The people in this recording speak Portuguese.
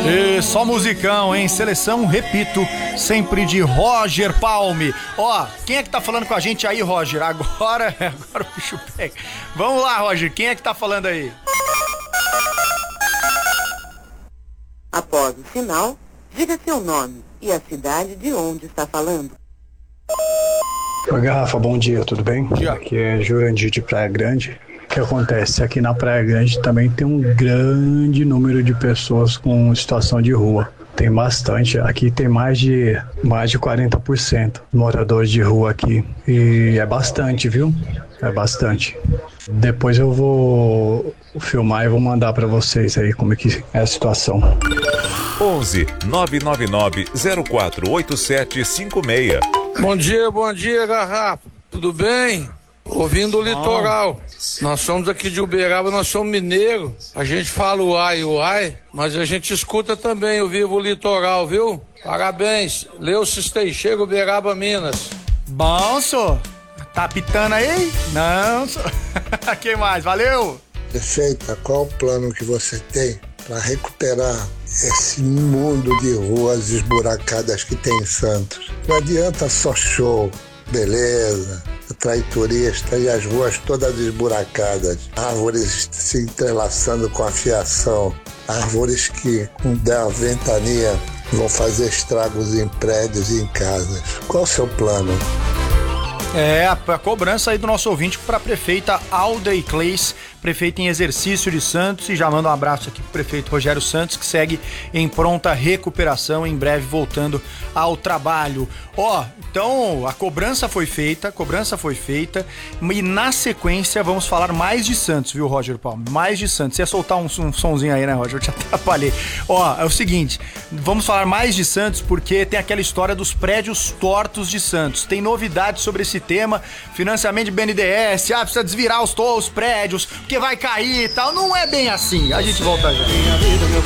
E só musicão, hein? Seleção, repito, sempre de Roger Palme. Ó, quem é que tá falando com a gente aí, Roger? Agora o bicho pega. Vamos lá, Roger, quem é que tá falando aí? Após o sinal, diga seu nome e a cidade de onde está falando. Oi, Garrafa, bom dia, tudo bem? Dia. Aqui é Jurandir de Praia Grande. O que acontece? Aqui na Praia Grande também tem um grande número de pessoas com situação de rua. Tem bastante, aqui tem mais de 40% moradores de rua aqui. E é bastante, viu? É bastante. Depois eu vou filmar e vou mandar pra vocês aí como é que é a situação. 11 999 048756. Bom dia, Garrafa. Tudo bem? Ouvindo o litoral. Nós somos aqui de Uberaba, nós somos mineiros. A gente fala uai, mas a gente escuta também o Vivo Litoral, viu? Parabéns. Leucis Teixeira, Uberaba, Minas. Bom, senhor. Tá pitando aí? Não, senhor. Quem mais? Valeu! Prefeita, qual o plano que você tem para recuperar esse mundo de ruas esburacadas que tem em Santos? Não adianta só show, beleza, atrai turista e as ruas todas esburacadas, árvores se entrelaçando com a fiação, árvores que, com der ventania, vão fazer estragos em prédios e em casas. Qual o seu plano? É, a cobrança aí do nosso ouvinte para a prefeita Alda Icleis, prefeita em exercício de Santos, e já manda um abraço aqui pro prefeito Rogério Santos, que segue em pronta recuperação, em breve voltando ao trabalho. Ó, então a cobrança foi feita, e na sequência vamos falar mais de Santos, viu, Roger Palme? Mais de Santos. Você ia soltar um sonzinho aí, né, Roger? Eu te atrapalhei. Ó, é o seguinte, vamos falar mais de Santos porque tem aquela história dos prédios tortos de Santos. Tem novidades sobre esse tema, financiamento de BNDES, precisa desvirar os prédios, porque vai cair e tal. Não é bem assim. A gente volta já.